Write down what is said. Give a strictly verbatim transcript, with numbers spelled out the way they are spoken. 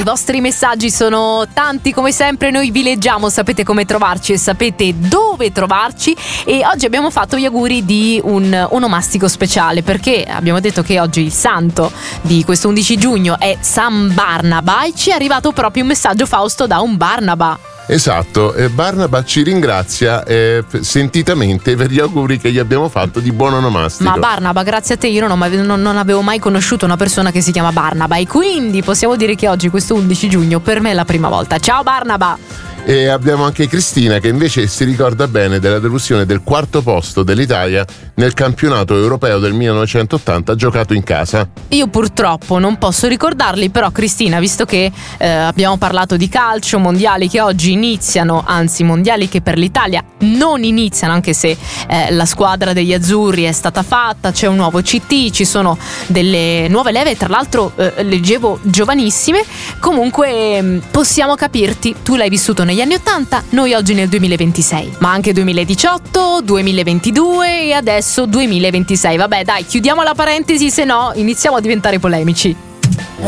vostri messaggi sono tanti come sempre, noi vi leggiamo, sapete come trovarci e sapete dove trovarci. E oggi abbiamo fatto gli auguri di un onomastico speciale, perché abbiamo detto che oggi il santo di questo undici giugno è San Barnaba e ci è arrivato proprio un messaggio, Fausto, da un Barnaba. Esatto, e Barnaba ci ringrazia eh, sentitamente per gli auguri che gli abbiamo fatto di buon onomastico. Ma Barnaba, grazie a te, io non, non, non avevo mai conosciuto una persona che si chiama Barnaba e quindi possiamo dire che oggi, questo undici giugno, per me è la prima volta. Ciao Barnaba! E abbiamo anche Cristina che invece si ricorda bene della delusione del quarto posto dell'Italia nel campionato europeo del millenovecentottanta giocato in casa. Io purtroppo non posso ricordarli, però Cristina, visto che eh, abbiamo parlato di calcio, mondiali che oggi iniziano, anzi mondiali che per l'Italia non iniziano, anche se eh, la squadra degli azzurri è stata fatta, c'è un nuovo C T, ci sono delle nuove leve, tra l'altro eh, leggevo giovanissime, comunque possiamo capirti, tu l'hai vissuto negli anni ottanta, noi oggi nel duemilaventisei, ma anche duemiladiciotto, duemilaventidue e adesso duemilaventisei. Vabbè dai, chiudiamo la parentesi, se no iniziamo a diventare polemici.